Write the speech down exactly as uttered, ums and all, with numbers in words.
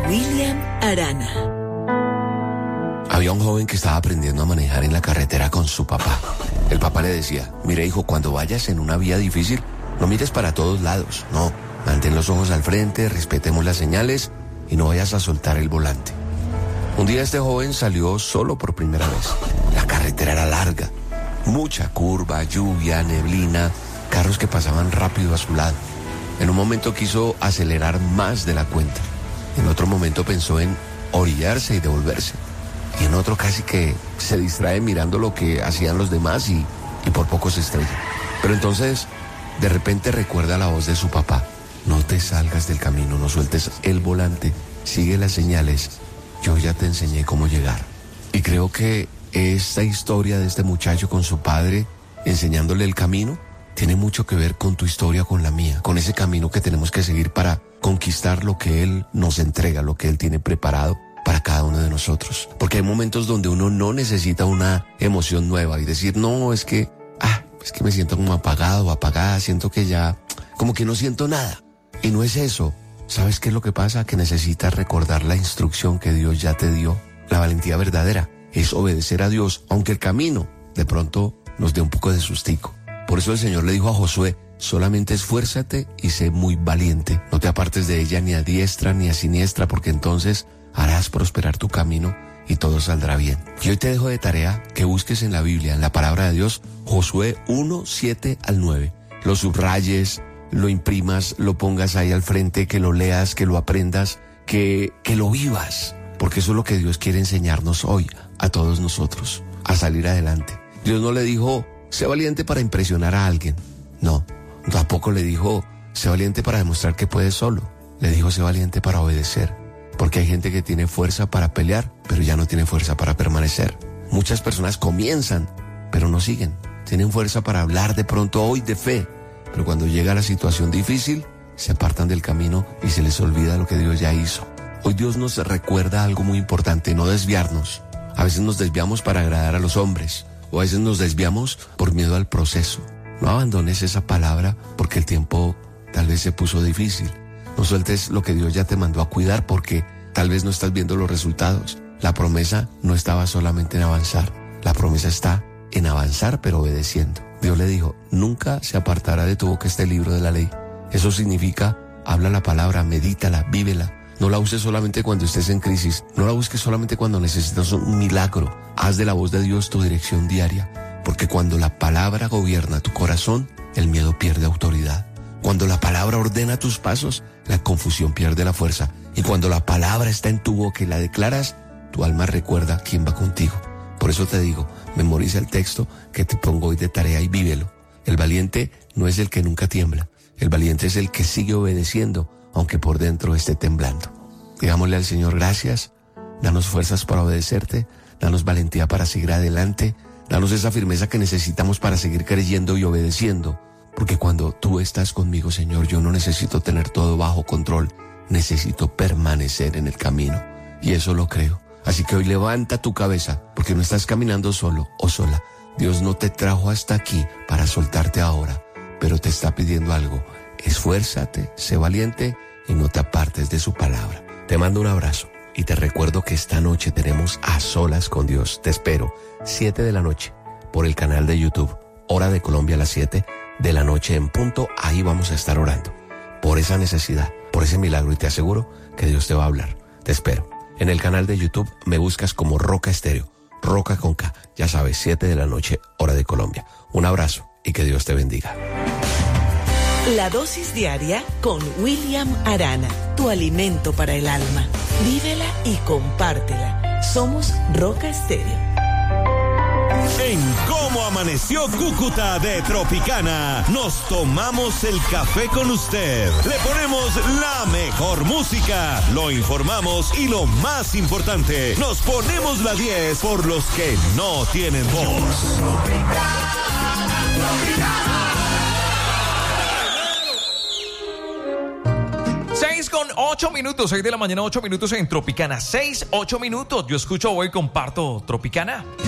William Arana. Había un joven que estaba aprendiendo a manejar en la carretera con su papá. El papá le decía: mire, hijo, cuando vayas en una vía difícil, no mires para todos lados, no. Mantén los ojos al frente, respetemos las señales y no vayas a soltar el volante. Un día este joven salió solo por primera vez. La carretera era larga, mucha curva, lluvia, neblina, carros que pasaban rápido a su lado. En un momento quiso acelerar más de la cuenta. En otro momento pensó en orillarse y devolverse. Y en otro casi que se distrae mirando lo que hacían los demás y, y por poco se estrella. Pero entonces, de repente recuerda la voz de su papá: no te salgas del camino, no sueltes el volante, sigue las señales, yo ya te enseñé cómo llegar. Y creo que esta historia de este muchacho con su padre, enseñándole el camino, tiene mucho que ver con tu historia, con la mía, con ese camino que tenemos que seguir para conquistar lo que Él nos entrega, lo que Él tiene preparado para cada uno de nosotros. Porque hay momentos donde uno no necesita una emoción nueva y decir: no, es que, ah, es que me siento como apagado, apagada, siento que ya, como que no siento nada. Y no es eso. ¿Sabes qué es lo que pasa? Que necesitas recordar la instrucción que Dios ya te dio. La valentía verdadera es obedecer a Dios, aunque el camino de pronto nos dé un poco de sustico. Por eso el Señor le dijo a Josué: solamente esfuérzate y sé muy valiente. No te apartes de ella ni a diestra ni a siniestra, porque entonces harás prosperar tu camino y todo saldrá bien. Y hoy te dejo de tarea que busques en la Biblia, en la palabra de Dios, Josué uno, siete al nueve. Lo subrayes, lo imprimas, lo pongas ahí al frente, que lo leas, que lo aprendas, que, que lo vivas. Porque eso es lo que Dios quiere enseñarnos hoy a todos nosotros, a salir adelante. Dios no le dijo: sé valiente para impresionar a alguien. No, tampoco le dijo: sé valiente para demostrar que puedes solo. Le dijo: sé valiente para obedecer. Porque hay gente que tiene fuerza para pelear, pero ya no tiene fuerza para permanecer. Muchas personas comienzan, pero no siguen. Tienen fuerza para hablar de pronto hoy de fe, pero cuando llega la situación difícil, se apartan del camino y se les olvida lo que Dios ya hizo. Hoy Dios nos recuerda algo muy importante: no desviarnos. A veces nos desviamos para agradar a los hombres, o a veces nos desviamos por miedo al proceso. No abandones esa palabra porque el tiempo tal vez se puso difícil. No sueltes lo que Dios ya te mandó a cuidar porque tal vez no estás viendo los resultados. La promesa no estaba solamente en avanzar. La promesa está en avanzar pero obedeciendo. Dios le dijo: nunca se apartará de tu boca este libro de la ley. Eso significa: habla la palabra, medítala, vívela. No la uses solamente cuando estés en crisis. No la busques solamente cuando necesitas un milagro. Haz de la voz de Dios tu dirección diaria. Porque cuando la palabra gobierna tu corazón, el miedo pierde autoridad. Cuando la palabra ordena tus pasos, la confusión pierde la fuerza. Y cuando la palabra está en tu boca y la declaras, tu alma recuerda quién va contigo. Por eso te digo, memoriza el texto que te pongo hoy de tarea y vívelo. El valiente no es el que nunca tiembla. El valiente es el que sigue obedeciendo, aunque por dentro esté temblando. Digámosle al Señor: gracias, danos fuerzas para obedecerte, danos valentía para seguir adelante, danos esa firmeza que necesitamos para seguir creyendo y obedeciendo. Porque cuando tú estás conmigo, Señor, yo no necesito tener todo bajo control, necesito permanecer en el camino. Y eso lo creo. Así que hoy levanta tu cabeza, porque no estás caminando solo o sola. Dios no te trajo hasta aquí para soltarte ahora, pero te está pidiendo algo: esfuérzate, sé valiente y no te apartes de su palabra. Te mando un abrazo y te recuerdo que esta noche tenemos A Solas con Dios. Te espero, siete de la noche, por el canal de YouTube, hora de Colombia a las siete de la noche en punto. Ahí vamos a estar orando por esa necesidad, por ese milagro, y te aseguro que Dios te va a hablar. Te espero. En el canal de YouTube me buscas como Roca Estéreo, Roca con K. Ya sabes, siete de la noche, hora de Colombia. Un abrazo y que Dios te bendiga. La dosis diaria con William Arana, tu alimento para el alma. Vívela y compártela. Somos Roca Estéreo. En Cómo Amaneció Cúcuta de Tropicana, nos tomamos el café con usted. Le ponemos la mejor música, lo informamos y lo más importante, nos ponemos la diez por los que no tienen voz. Tropicana, Tropicana. seis con ocho minutos, seis de la mañana, ocho minutos en Tropicana. seis, ocho minutos. Yo escucho hoy, comparto Tropicana.